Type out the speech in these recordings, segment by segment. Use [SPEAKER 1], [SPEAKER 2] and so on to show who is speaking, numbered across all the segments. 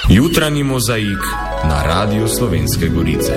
[SPEAKER 1] Jutranji mozaik na Radiu Slovenske Gorice.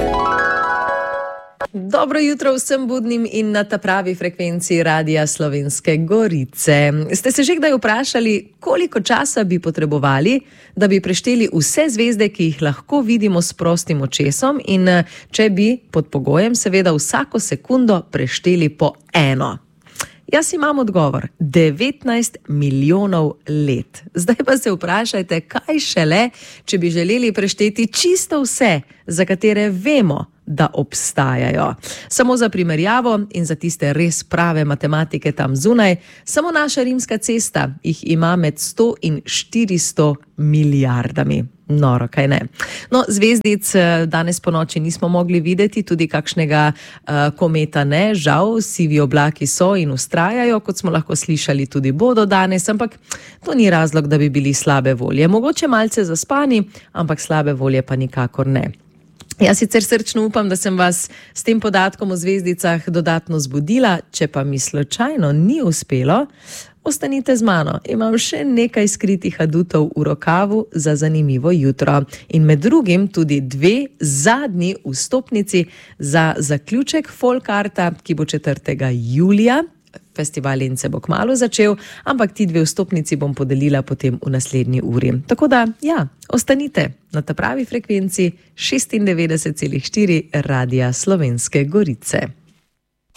[SPEAKER 2] Dobro jutro vsem budnim in na ta pravi frekvenciji Radia Slovenske Gorice. Ste se že kdaj vprašali, koliko časa bi potrebovali, da bi prešteli vse zvezde, ki jih lahko vidimo s prostim očesom, in če bi pod pogojem seveda vsako sekundo prešteli po eno? Jaz imam odgovor, 19 milijonov let. Zdaj pa se vprašajte, kaj šele, če bi želeli prešteti čisto vse, za katere vemo, da obstajajo. Samo za primerjavo in za tiste res prave matematike tam zunaj, samo naša rimska cesta jih ima med 100 in 400 milijardami. Noro, kaj ne? No, zvezdic danes po noči nismo mogli videti, tudi kakšnega kometa ne, žal, sivi oblaki so in vztrajajo, kot smo lahko slišali, tudi bodo danes, ampak to ni razlog, da bi bili slabe volje. Mogoče malce zaspani, ampak slabe volje pa nikakor ne. Jaz sicer srčno upam, da sem vas s tem podatkom o zvezdicah dodatno zbudila, če pa mi slučajno ni uspelo, ostanite z mano. Imam še nekaj skritih adutov v rokavu za zanimivo jutro. In med drugim tudi 2 zadnji vstopnici za zaključek Folkarta, ki bo 4. julija. Festival se bo kmalu začel, ampak ti 2 vstopnici bom podelila potem v naslednji uri. Tako da, ja, ostanite na ta pravi frekvenci 96,4 Radia Slovenske Gorice.